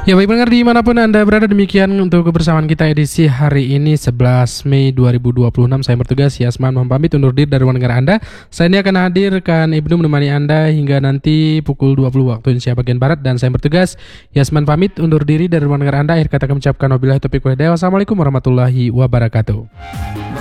Ya baik pendengar dimanapun Anda berada, demikian untuk kebersamaan kita edisi hari ini 11 Mei 2026. Saya bertugas Yasman pamit undur diri dari ruang dengar Anda. Saya ini akan hadirkan Ibnu menemani Anda hingga nanti pukul 20 waktu Indonesia bagian Barat. Dan saya bertugas Yasman pamit undur diri dari ruang dengar Anda. Akhir kata kami ucapkan wabillahi taufiq wal hidayah. Wassalamualaikum warahmatullahi wabarakatuh.